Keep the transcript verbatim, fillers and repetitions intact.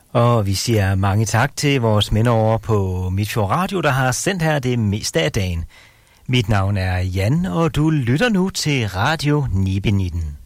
Og vi siger mange tak til vores mænd over på Midtfjord Radio, der har sendt her det meste af dagen. Mit navn er Jan, og du lytter nu til Radio Nibe nitten.